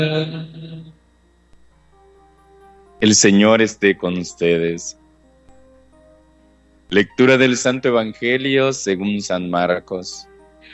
El Señor esté con ustedes. Lectura del Santo Evangelio según San Marcos.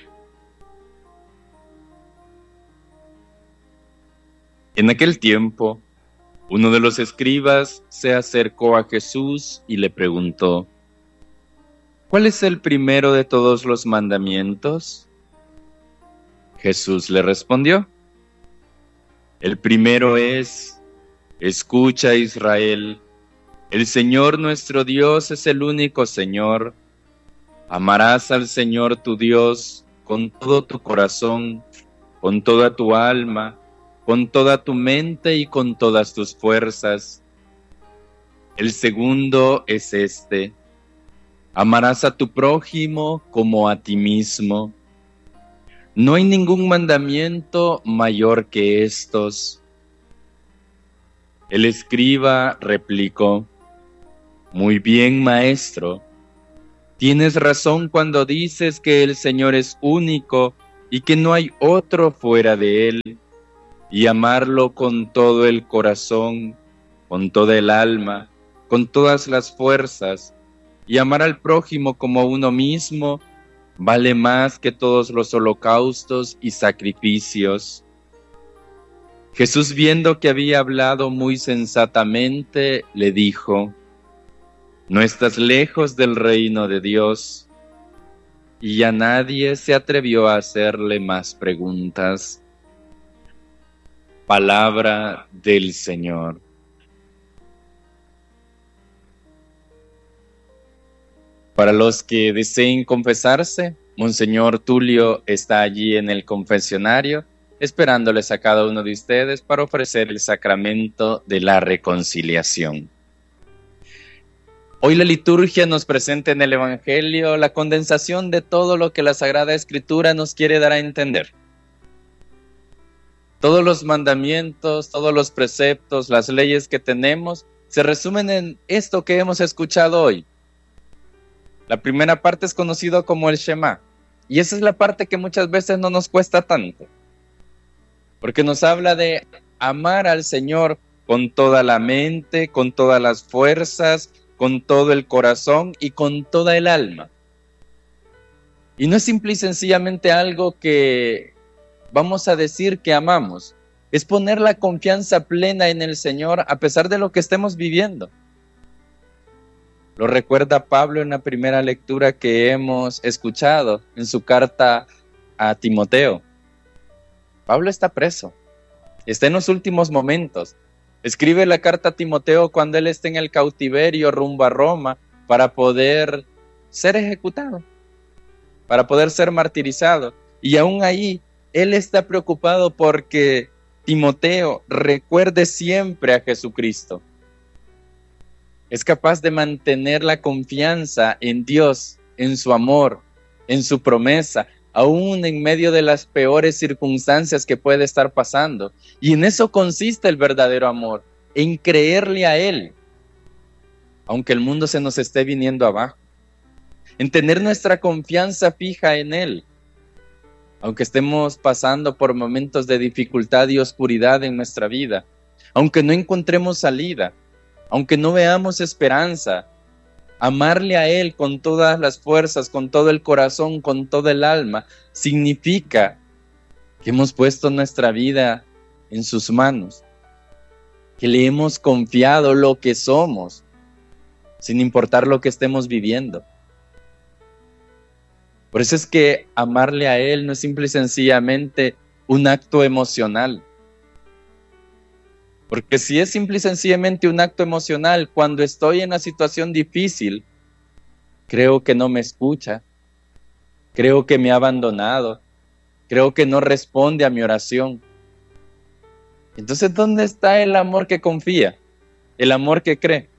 En aquel tiempo, uno de los escribas se acercó a Jesús y le preguntó: ¿cuál es el primero de todos los mandamientos? Jesús le respondió: el primero es: escucha, Israel, el Señor nuestro Dios es el único Señor. Amarás al Señor tu Dios con todo tu corazón, con toda tu alma, con toda tu mente y con todas tus fuerzas. El segundo es este: amarás a tu prójimo como a ti mismo. No hay ningún mandamiento mayor que estos. El escriba replicó: muy bien, maestro. Tienes razón cuando dices que el Señor es único y que no hay otro fuera de Él, y amarlo con todo el corazón, con toda el alma, con todas las fuerzas, y amar al prójimo como a uno mismo, vale más que todos los holocaustos y sacrificios. Jesús, viendo que había hablado muy sensatamente, le dijo: no estás lejos del reino de Dios. Y ya nadie se atrevió a hacerle más preguntas. Palabra del Señor. Para los que deseen confesarse, Monseñor Tulio está allí en el confesionario, esperándoles a cada uno de ustedes para ofrecer el sacramento de la reconciliación. Hoy la liturgia nos presenta en el Evangelio la condensación de todo lo que la Sagrada Escritura nos quiere dar a entender. Todos los mandamientos, todos los preceptos, las leyes que tenemos se resumen en esto que hemos escuchado hoy. La primera parte es conocido como el Shema, y esa es la parte que muchas veces no nos cuesta tanto, porque nos habla de amar al Señor con toda la mente, con todas las fuerzas, con todo el corazón y con toda el alma. Y no es simple y sencillamente algo que vamos a decir que amamos, es poner la confianza plena en el Señor a pesar de lo que estemos viviendo. Lo recuerda Pablo en la primera lectura que hemos escuchado en su carta a Timoteo. Pablo está preso, está en los últimos momentos. Escribe la carta a Timoteo cuando él está en el cautiverio rumbo a Roma para poder ser ejecutado, para poder ser martirizado. Y aún ahí, él está preocupado porque Timoteo recuerde siempre a Jesucristo. Es capaz de mantener la confianza en Dios, en su amor, en su promesa, aún en medio de las peores circunstancias que puede estar pasando. Y en eso consiste el verdadero amor, en creerle a Él, aunque el mundo se nos esté viniendo abajo, en tener nuestra confianza fija en Él, aunque estemos pasando por momentos de dificultad y oscuridad en nuestra vida, aunque no encontremos salida, aunque no veamos esperanza. Amarle a Él con todas las fuerzas, con todo el corazón, con todo el alma, significa que hemos puesto nuestra vida en sus manos, que le hemos confiado lo que somos, sin importar lo que estemos viviendo. Por eso es que amarle a Él no es simple y sencillamente un acto emocional. Porque si es simple y sencillamente un acto emocional, cuando estoy en una situación difícil, creo que no me escucha, creo que me ha abandonado, creo que no responde a mi oración. Entonces, ¿dónde está el amor que confía? El amor que cree.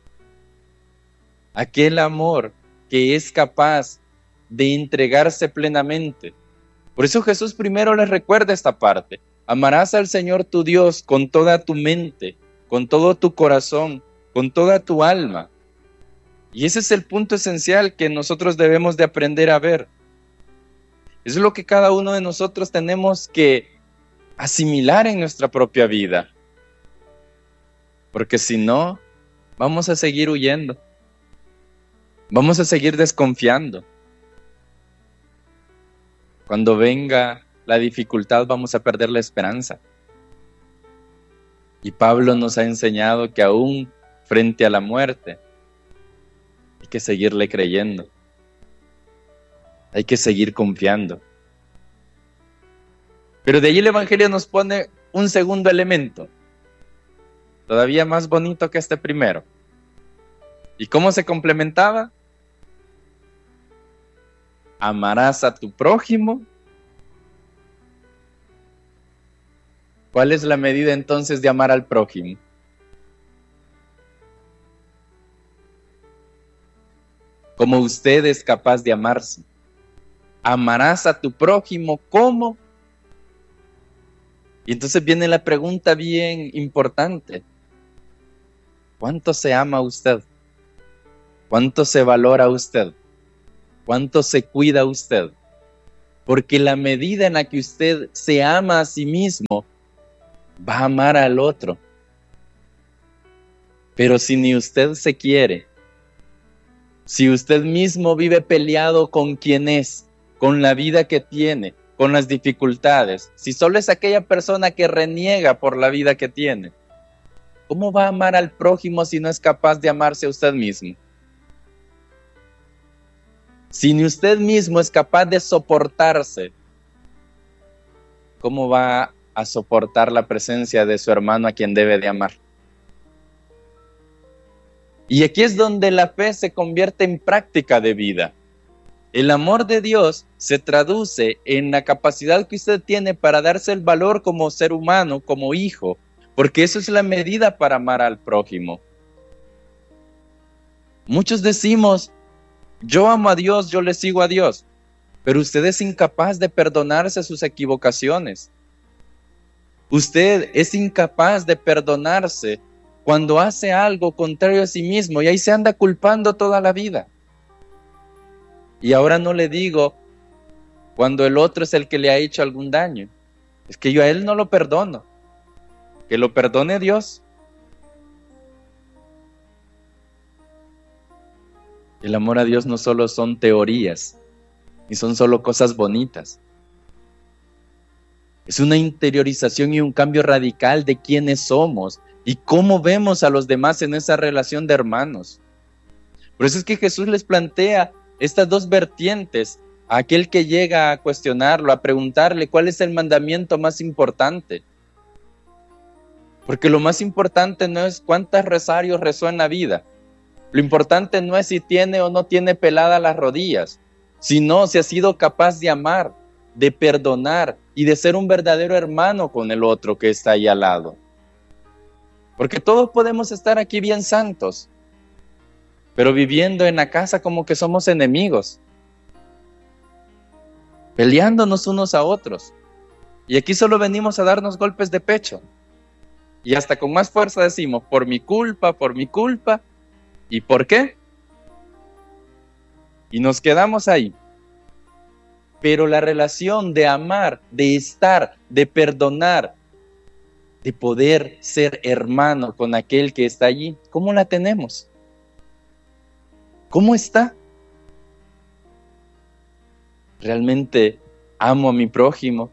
Aquel amor que es capaz de entregarse plenamente. Por eso Jesús primero les recuerda esta parte. Amarás al Señor tu Dios con toda tu mente, con todo tu corazón, con toda tu alma. Y ese es el punto esencial que nosotros debemos de aprender a ver. Es lo que cada uno de nosotros tenemos que asimilar en nuestra propia vida. Porque si no, vamos a seguir huyendo. Vamos a seguir desconfiando. Cuando venga la dificultad, vamos a perder la esperanza. Y Pablo nos ha enseñado que aún frente a la muerte, hay que seguirle creyendo. Hay que seguir confiando. Pero de allí el Evangelio nos pone un segundo elemento, todavía más bonito que este primero. ¿Y cómo se complementaba? Amarás a tu prójimo. ¿Cuál es la medida entonces de amar al prójimo? Como usted es capaz de amarse. Amarás a tu prójimo, ¿cómo? Y entonces viene la pregunta bien importante. ¿Cuánto se ama usted? ¿Cuánto se valora usted? ¿Cuánto se cuida usted? Porque la medida en la que usted se ama a sí mismo, va a amar al otro. Pero si ni usted se quiere, si usted mismo vive peleado con quien es, con la vida que tiene, con las dificultades, si solo es aquella persona que reniega por la vida que tiene, ¿cómo va a amar al prójimo si no es capaz de amarse a usted mismo? Si ni usted mismo es capaz de soportarse, ¿cómo va a soportar la presencia de su hermano a quien debe de amar? Y aquí es donde la fe se convierte en práctica de vida. El amor de Dios se traduce en la capacidad que usted tiene para darse el valor como ser humano, como hijo, porque eso es la medida para amar al prójimo. Muchos decimos, yo amo a Dios, yo le sigo a Dios, pero usted es incapaz de perdonarse sus equivocaciones. Usted es incapaz de perdonarse cuando hace algo contrario a sí mismo y ahí se anda culpando toda la vida. Y ahora no le digo cuando el otro es el que le ha hecho algún daño. Es que yo a él no lo perdono. Que lo perdone Dios. El amor a Dios no solo son teorías, ni son solo cosas bonitas. Es una interiorización y un cambio radical de quiénes somos y cómo vemos a los demás en esa relación de hermanos. Por eso es que Jesús les plantea estas dos vertientes a aquel que llega a cuestionarlo, a preguntarle cuál es el mandamiento más importante. Porque lo más importante no es cuántos rosarios rezó en la vida. Lo importante no es si tiene o no tiene peladas las rodillas, sino si ha sido capaz de amar, de perdonar y de ser un verdadero hermano con el otro que está ahí al lado. Porque todos podemos estar aquí bien santos, pero viviendo en la casa como que somos enemigos, peleándonos unos a otros. Y aquí solo venimos a darnos golpes de pecho. Y hasta con más fuerza decimos, por mi culpa. ¿Y por qué? Y nos quedamos ahí. Pero la relación de amar, de estar, de perdonar, de poder ser hermano con aquel que está allí, ¿cómo la tenemos? ¿Cómo está? ¿Realmente amo a mi prójimo?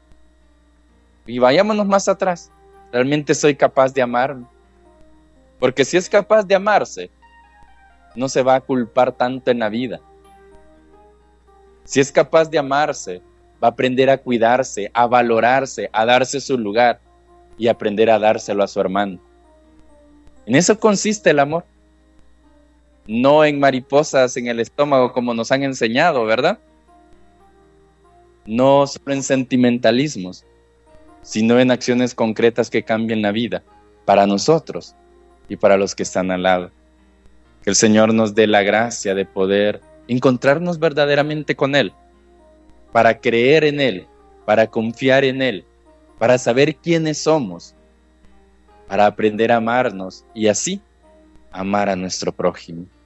Y vayámonos más atrás. ¿Realmente soy capaz de amarme? Porque si es capaz de amarse, no se va a culpar tanto en la vida. Si es capaz de amarse, va a aprender a cuidarse, a valorarse, a darse su lugar y aprender a dárselo a su hermano. En eso consiste el amor. No en mariposas en el estómago como nos han enseñado, ¿verdad? No solo en sentimentalismos, sino en acciones concretas que cambien la vida para nosotros y para los que están al lado. Que el Señor nos dé la gracia de poder encontrarnos verdaderamente con Él, para creer en Él, para confiar en Él, para saber quiénes somos, para aprender a amarnos y así amar a nuestro prójimo.